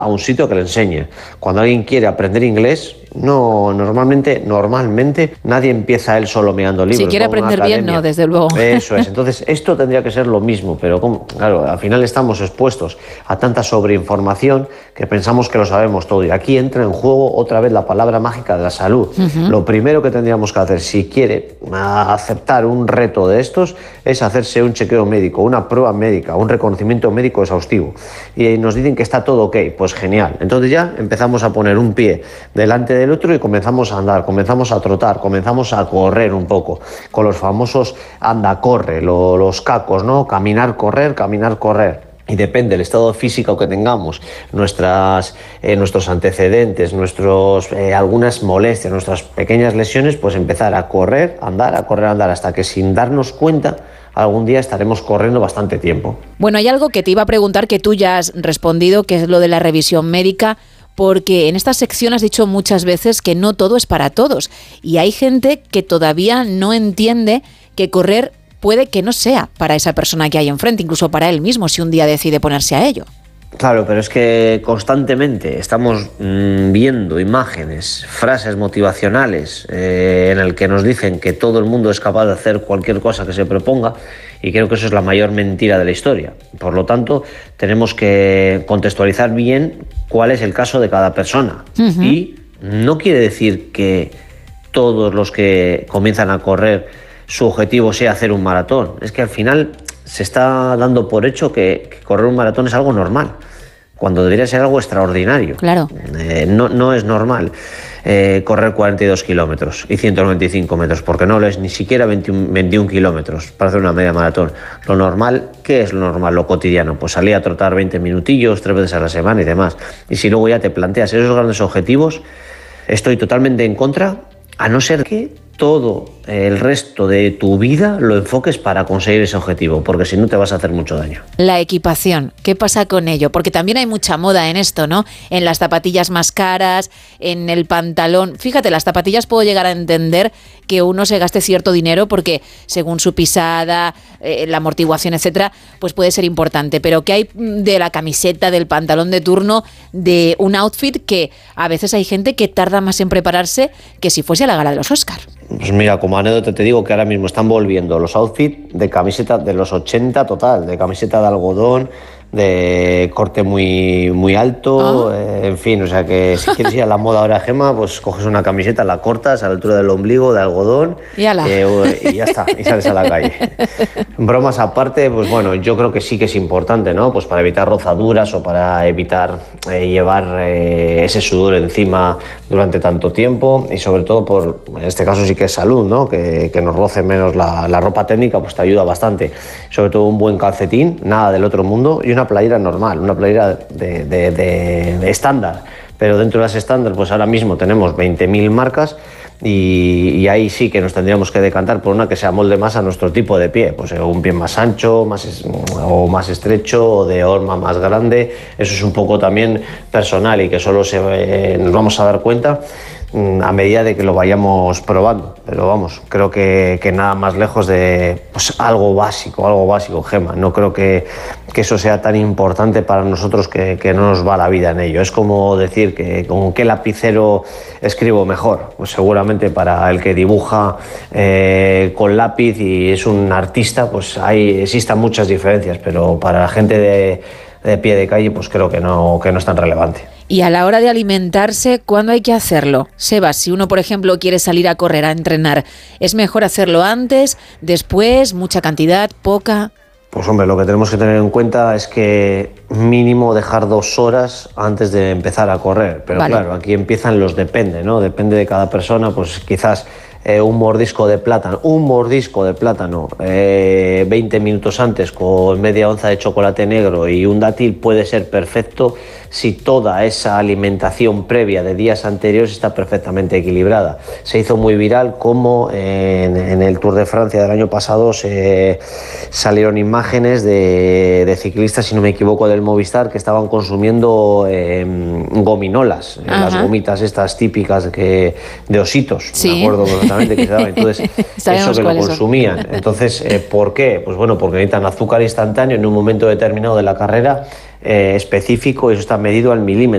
a un sitio que le enseñe. Cuando alguien quiere aprender inglés, normalmente nadie empieza él solo mirando libros. Si quiere aprender bien, no, desde luego. Eso es. Entonces, esto tendría que ser lo mismo, pero claro, al final estamos expuestos a tanta sobreinformación que pensamos que lo sabemos todo. Y aquí entra en juego otra vez la palabra mágica de la salud. Lo primero que tendríamos que hacer, si quiere aceptar un reto de estos, es hacerse un chequeo médico, una prueba médica, un reconocimiento médico exhaustivo. Y nos dicen que está todo ok, pues genial. Entonces ya empezamos a poner un pie delante del otro y comenzamos a andar, comenzamos a trotar, comenzamos a correr un poco, con los famosos anda-corre, los cacos, ¿no? Caminar, correr. Y depende del estado físico que tengamos, nuestros antecedentes, algunas molestias, nuestras pequeñas lesiones, pues empezar a correr, andar, hasta que sin darnos cuenta algún día estaremos corriendo bastante tiempo. Bueno, hay algo que te iba a preguntar que tú ya has respondido, que es lo de la revisión médica, porque en esta sección has dicho muchas veces que no todo es para todos y hay gente que todavía no entiende que correr puede que no sea para esa persona que hay enfrente, incluso para él mismo, si un día decide ponerse a ello. Claro, pero es que constantemente estamos viendo imágenes, frases motivacionales en el que nos dicen que todo el mundo es capaz de hacer cualquier cosa que se proponga, y creo que eso es la mayor mentira de la historia. Por lo tanto, tenemos que contextualizar bien cuál es el caso de cada persona. Y no quiere decir que todos los que comienzan a correr su objetivo sea hacer un maratón. Es que al final se está dando por hecho que correr un maratón es algo normal, cuando debería ser algo extraordinario. Claro. No es normal correr 42 kilómetros y 195 metros, porque no lo es ni siquiera 21 kilómetros para hacer una media maratón. Lo normal, ¿qué es lo normal, lo cotidiano? Pues salir a trotar 20 minutillos, 3 veces a la semana y demás. Y si luego ya te planteas esos grandes objetivos, estoy totalmente en contra, a no ser que todo el resto de tu vida lo enfoques para conseguir ese objetivo, porque si no te vas a hacer mucho daño. La equipación, ¿qué pasa con ello? Porque también hay mucha moda en esto, ¿no? En las zapatillas más caras, en el pantalón. Fíjate, las zapatillas puedo llegar a entender que uno se gaste cierto dinero porque según su pisada, la amortiguación, etcétera, pues puede ser importante. Pero ¿qué hay de la camiseta, del pantalón de turno, de un outfit que a veces hay gente que tarda más en prepararse que si fuese a la gala de los Oscar? Pues mira, como anécdota te digo que ahora mismo están volviendo los outfits de camiseta de los 80 total, de camiseta de algodón, de corte muy alto, en fin, o sea que si quieres ir a la moda ahora, Gemma, pues coges una camiseta, la cortas a la altura del ombligo de algodón y ya está, y sales a la calle. Bromas aparte, pues bueno, yo creo que sí que es importante, ¿no? Pues para evitar rozaduras o para evitar llevar ese sudor encima durante tanto tiempo, y sobre todo en este caso sí que es salud, ¿no? Que nos roce menos la ropa técnica, pues te ayuda bastante. Sobre todo un buen calcetín, nada del otro mundo, y una playera normal, una playera de estándar. Pero dentro de las estándar, pues ahora mismo tenemos 20.000 marcas y ahí sí que nos tendríamos que decantar por una que se amolde más a nuestro tipo de pie, pues un pie más ancho, o más estrecho, o de horma más grande. Eso es un poco también personal y que solo nos vamos a dar cuenta a medida de que lo vayamos probando. Pero vamos, creo que nada más lejos de pues algo básico, Gemma. No creo que eso sea tan importante para nosotros que no nos va la vida en ello. Es como decir que con qué lapicero escribo mejor. Pues seguramente para el que dibuja con lápiz y es un artista, pues existan muchas diferencias, pero para la gente de pie de calle, pues creo que no es tan relevante. Y a la hora de alimentarse, ¿cuándo hay que hacerlo? Sebas, si uno, por ejemplo, quiere salir a correr, a entrenar, ¿es mejor hacerlo antes, después, mucha cantidad, poca? Pues hombre, lo que tenemos que tener en cuenta es que mínimo dejar 2 horas antes de empezar a correr. Pero vale. Claro, aquí empiezan los depende, ¿no? Depende de cada persona, pues quizás un mordisco de plátano 20 minutos antes con media onza de chocolate negro y un dátil puede ser perfecto si toda esa alimentación previa de días anteriores está perfectamente equilibrada. Se hizo muy viral como en el Tour de Francia del año pasado salieron imágenes de ciclistas, si no me equivoco, del Movistar, que estaban consumiendo gominolas, las gomitas estas típicas de ositos, sí. Me acuerdo perfectamente que se daban. Entonces, eso que lo consumían. Entonces, ¿por qué? Pues bueno, porque necesitan azúcar instantáneo en un momento determinado de la carrera específico, y eso está medido al milímetro.